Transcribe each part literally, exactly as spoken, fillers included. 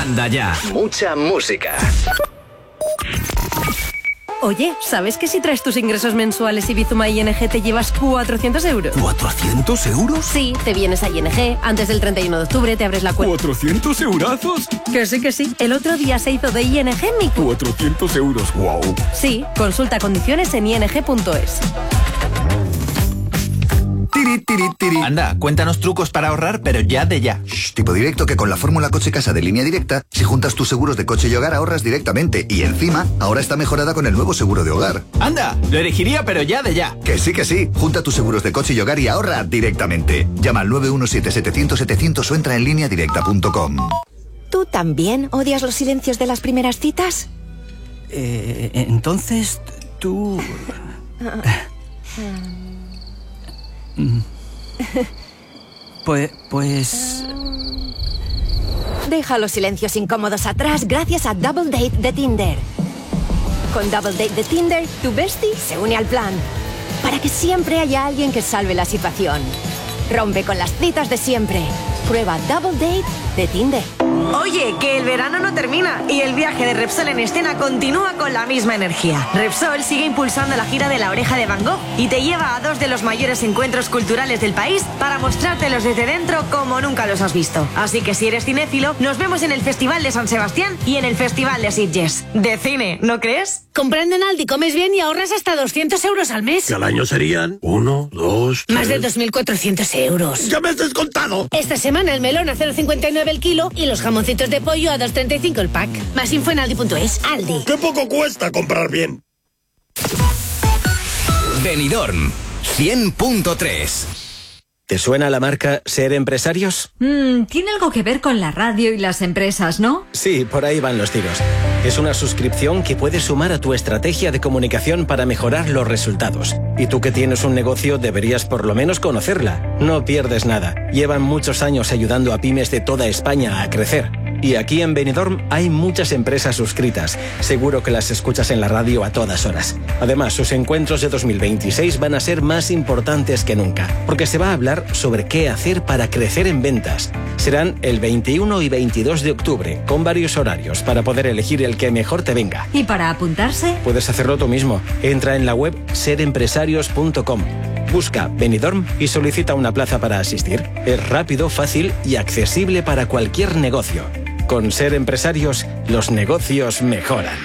Manda ya. Mucha música. Oye, ¿sabes que si traes tus ingresos mensuales y Bizuma I N G te llevas cuatrocientos euros? ¿cuatrocientos euros? Sí, te vienes a I N G, antes del treinta y uno de octubre te abres la cuenta. ¿cuatrocientos eurazos? Que sí, que sí. El otro día se hizo de I N G mi... cuatrocientos euros, wow. Sí, consulta condiciones en i n g punto es. Tiri, tiri, tiri. Anda, cuéntanos trucos para ahorrar, pero ya de ya. Shh, tipo directo que con la fórmula coche-casa de Línea Directa, si juntas tus seguros de coche y hogar ahorras directamente. Y encima, ahora está mejorada con el nuevo seguro de hogar. Anda, lo elegiría, pero ya de ya. Que sí, que sí. Junta tus seguros de coche y hogar y ahorra directamente. Llama al nueve uno siete, setecientos, setecientos o entra en línea directa punto com. ¿Tú también odias los silencios de las primeras citas? Eh, entonces, tú... Pues... pues... Deja los silencios incómodos atrás gracias a Double Date de Tinder. Con Double Date de Tinder, tu bestie se une al plan. Para que siempre haya alguien que salve la situación. Rompe con las citas de siempre. Prueba Double Date de Tinder. Oye, que el verano no termina y el viaje de Repsol en escena continúa con la misma energía. Repsol sigue impulsando la gira de La Oreja de Van Gogh y te lleva a dos de los mayores encuentros culturales del país para mostrártelos desde dentro como nunca los has visto. Así que si eres cinéfilo, nos vemos en el Festival de San Sebastián y en el Festival de Sitges. De cine, ¿no crees? Comprando en Aldi comes bien y ahorras hasta doscientos euros al mes. Que al año serían uno, dos, tres... Más de dos mil cuatrocientos euros. ¡Ya me has descontado! Esta semana el melón a cero coma cincuenta y nueve el kilo y los jamoncitos de pollo a dos coma treinta y cinco el pack. Más info en aldi punto es. Aldi. ¡Qué poco cuesta comprar bien! Benidorm cien punto tres. ¿Te suena la marca Ser Empresarios? Mm, tiene algo que ver con la radio y las empresas, ¿no? Sí, por ahí van los tiros. Es una suscripción que puedes sumar a tu estrategia de comunicación para mejorar los resultados. Y tú que tienes un negocio deberías por lo menos conocerla. No pierdes nada. Llevan muchos años ayudando a pymes de toda España a crecer. Y aquí en Benidorm hay muchas empresas suscritas. Seguro que las escuchas en la radio a todas horas. Además, sus encuentros de dos mil veintiséis van a ser más importantes que nunca, porque se va a hablar sobre qué hacer para crecer en ventas. Serán el veintiuno y veintidós de octubre, con varios horarios para poder elegir el que mejor te venga. ¿Y para apuntarse? Puedes hacerlo tú mismo. Entra en la web ser empresarios punto com. Busca Benidorm y solicita una plaza para asistir. Es rápido, fácil y accesible para cualquier negocio. Con Ser Empresarios, los negocios mejoran.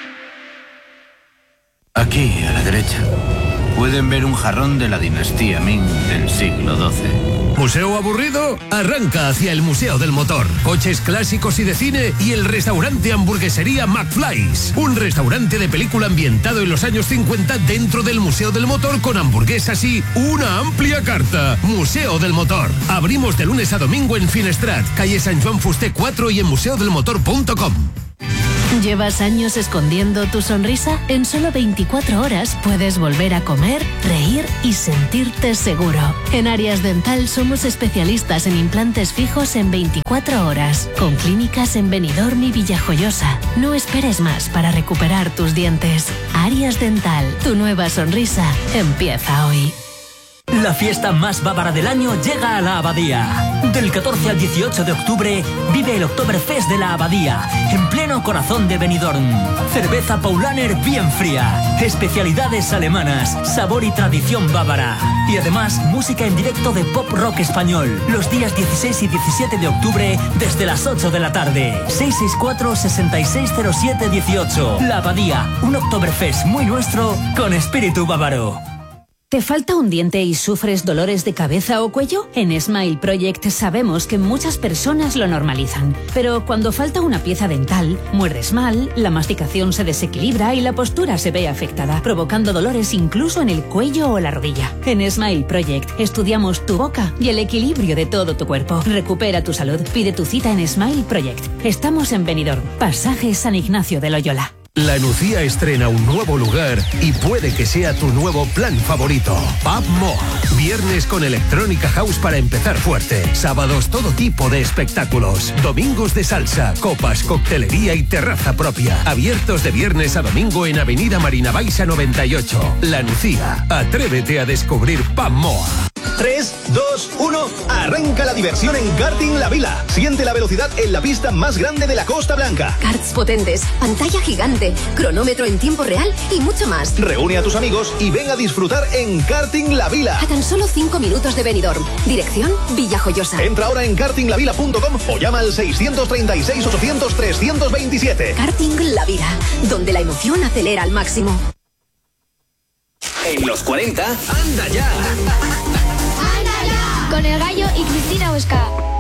Aquí, a la derecha, pueden ver un jarrón de la dinastía Ming del siglo doce. ¿Museo aburrido? Arranca hacia el Museo del Motor. Coches clásicos y de cine y el restaurante hamburguesería McFly's. Un restaurante de película ambientado en los años cincuenta dentro del Museo del Motor con hamburguesas y una amplia carta. Museo del Motor. Abrimos de lunes a domingo en Finestrat, calle San Joan Fuster cuatro y en museo del motor punto com. ¿Llevas años escondiendo tu sonrisa? En solo veinticuatro horas puedes volver a comer, reír y sentirte seguro. En Arias Dental somos especialistas en implantes fijos en veinticuatro horas, con clínicas en Benidorm y Villajoyosa. No esperes más para recuperar tus dientes. Arias Dental, tu nueva sonrisa empieza hoy. La fiesta más bávara del año llega a la Abadía. Del catorce al dieciocho de octubre vive el Oktoberfest de la Abadía, en pleno corazón de Benidorm. Cerveza Paulaner bien fría, especialidades alemanas, sabor y tradición bávara. Y además música en directo de pop rock español, los días dieciséis y diecisiete de octubre desde las ocho de la tarde. seis seis cuatro, seis seis cero siete, uno ocho. La Abadía, un Oktoberfest muy nuestro con espíritu bávaro. ¿Te falta un diente y sufres dolores de cabeza o cuello? En Smile Project sabemos que muchas personas lo normalizan, pero cuando falta una pieza dental, muerdes mal, la masticación se desequilibra y la postura se ve afectada, provocando dolores incluso en el cuello o la rodilla. En Smile Project estudiamos tu boca y el equilibrio de todo tu cuerpo. Recupera tu salud. Pide tu cita en Smile Project. Estamos en Benidorm, pasaje San Ignacio de Loyola. La Nucía estrena un nuevo lugar y puede que sea tu nuevo plan favorito. Pub Moa. Viernes con electrónica house para empezar fuerte. Sábados todo tipo de espectáculos. Domingos de salsa, copas, coctelería y terraza propia. Abiertos de viernes a domingo en Avenida Marina Baixa noventa y ocho. La Nucía. Atrévete a descubrir Pub Moa. tres, dos, uno. Arranca la diversión en Karting La Vila. Siente la velocidad en la pista más grande de la Costa Blanca. Karts potentes, pantalla gigante, cronómetro en tiempo real y mucho más. Reúne a tus amigos y ven a disfrutar en Karting La Vila. A tan solo cinco minutos de Benidorm. Dirección Villajoyosa. Entra ahora en karting la vila punto com o llama al seiscientos treinta y seis, ochocientos, trescientos veintisiete. Karting La Vila, donde la emoción acelera al máximo. En los cuarenta, anda ya. ¡Anda ya! Con el gallo y Cristina Huesca.